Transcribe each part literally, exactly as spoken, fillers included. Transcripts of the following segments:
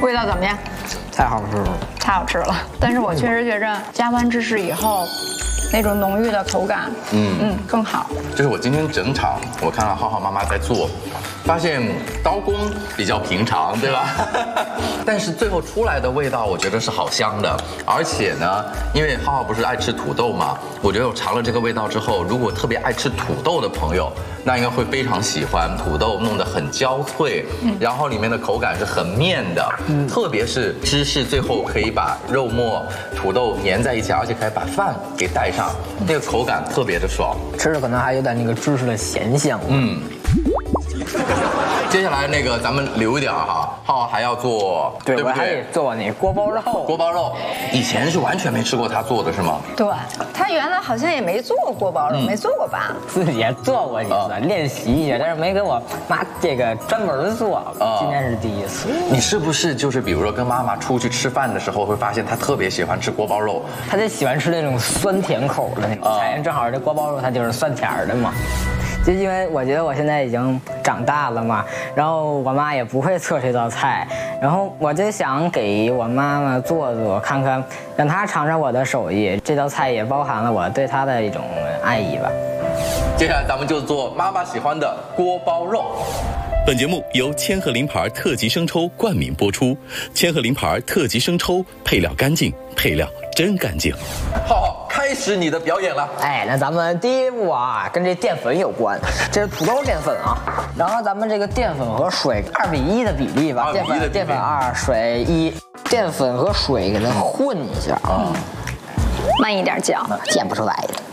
味道怎么样？ 太好吃了， 太好吃了。但是我确实觉着加完芝士以后，那种浓郁的口感，嗯嗯更好。 就是我今天整场我看到浩浩妈妈在做，发现刀工比较平常，对吧？但是最后出来的味道，我觉得是好香的。而且呢，因为浩浩不是爱吃土豆嘛，我觉得我尝了这个味道之后，如果特别爱吃土豆的朋友，那应该会非常喜欢。土豆弄得很焦脆，然后里面的口感是很面的，嗯、特别是芝士最后可以把肉末、土豆粘在一起，而且可以把饭给带上，那个口感特别的爽。 吃着可能还有点那个芝士的咸香。 嗯。接下来那个咱们留一点哈，浩浩还要做， 对， 对不我还得对？ 做那锅包肉。 锅包肉，以前是完全没吃过他做的是吗？ 对，他原来好像也没做过锅包肉，嗯、没做过吧？ 自己也做过几次，啊、练习一下，但是没给我妈这个专门做。啊、今天是第一次。 你是不是就是比如说跟妈妈出去吃饭的时候，会发现她特别喜欢吃锅包肉？ 她就喜欢吃那种酸甜口的那种菜，啊、正好这锅包肉它就是酸甜的嘛。就因为我觉得我现在已经长大了嘛，然后我妈也不会做这道菜，然后我就想给我妈妈做做看看，让她尝尝我的手艺。这道菜也包含了我对她的一种爱意吧。 接下来咱们就做妈妈喜欢的锅包肉。 本节目由千鹤麟牌特级生抽冠名播出。千鹤麟牌特级生抽，配料干净，配料真干净。 浩浩，开始你的表演了。 哎，那咱们第一步啊，跟这淀粉有关。这是土豆淀粉啊，然后咱们这个淀粉和水二比一的比例吧，淀粉淀粉二，水一，淀粉和水给它混一下啊， 慢一点搅， 溅不出来的。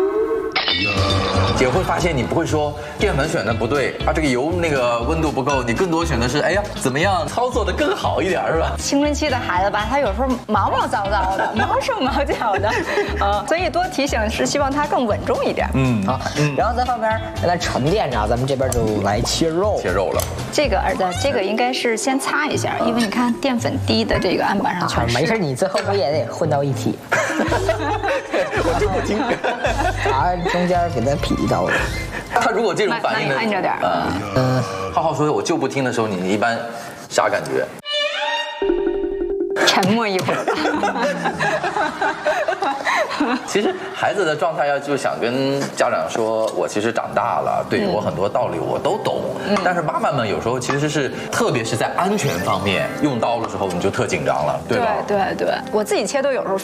姐会发现你不会说淀粉选的不对啊，这个油那个温度不够，你更多选的是哎呀怎么样操作的更好一点是吧？ 青春期的孩子吧，他有时候毛毛躁躁的，毛手毛脚的，啊，所以多提醒是希望他更稳重一点。嗯好，然后在旁边让它沉淀着，咱们这边就来切肉。 切肉了。这个儿子，这个应该是先擦一下，因为你看淀粉滴的这个案板上全是。 没事，你最后不也得混到一体？ 我就不听。 啊，中间给它劈到了。 他如果这种反应的， 按着点。 嗯，浩浩说我就不听的时候，你一般啥感觉？ 沉默一会儿吧。 其实孩子的状态要就想跟家长说，我其实长大了，对我很多道理我都懂。嗯、但是妈妈们有时候其实是，特别是在安全方面用刀的时候，你就特紧张了，对吧？ 对对对，我自己切都有时候。